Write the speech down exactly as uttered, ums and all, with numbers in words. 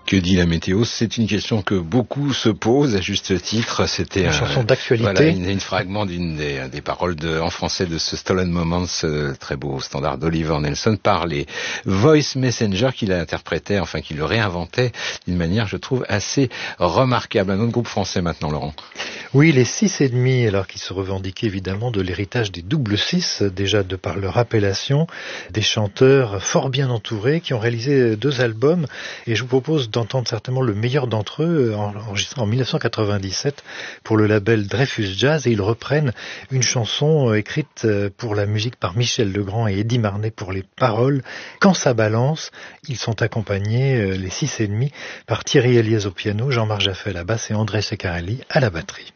Que dit la météo? C'est une question que beaucoup se posent à juste titre. C'était une un, chanson d'actualité. Voilà, une, une fragment d'une des, des paroles de, en français de ce Stolen Moments, ce très beau standard d'Oliver Nelson, par les Voice Messenger qu'il interprétait, enfin qu'il le réinventait d'une manière, je trouve, assez remarquable. Un autre groupe français maintenant, Laurent. Oui, les six et demi, alors qu'ils se revendiquaient évidemment de l'héritage des double six, déjà de par leur appellation, des chanteurs fort bien entourés qui ont réalisé deux albums, et je vous propose d'entendre certainement le meilleur d'entre eux, enregistré en dix-neuf cent quatre-vingt-dix-sept pour le label Dreyfus Jazz, et ils reprennent une chanson écrite pour la musique par Michel Legrand et Eddie Marnet pour les paroles. Quand ça balance, ils sont accompagnés, les six et demi, par Thierry Eliès au piano, Jean-Marc Jaffé à la basse et André Ceccarelli à la batterie.